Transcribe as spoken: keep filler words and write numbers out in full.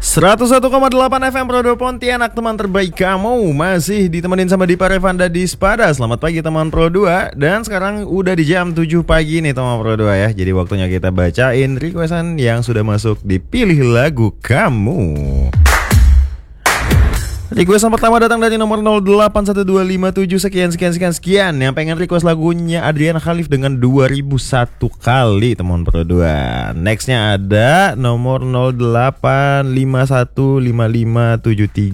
seratus satu koma delapan F M Pro dua Pontianak, teman terbaik kamu. Masih ditemenin sama Dipa Revanda di Spada. Selamat pagi teman Pro dua. Dan sekarang udah di jam tujuh pagi nih teman Pro dua ya. Jadi waktunya kita bacain requestan yang sudah masuk di Pilih Lagu Kamu. Request pertama datang dari nomor nol delapan satu dua lima tujuh sekian sekian sekian sekian. Yang pengen request lagunya Adriana Khalif dengan dua ribu satu kali teman Pro dua. Nextnya ada nomor nol delapan lima satu lima lima tujuh tiga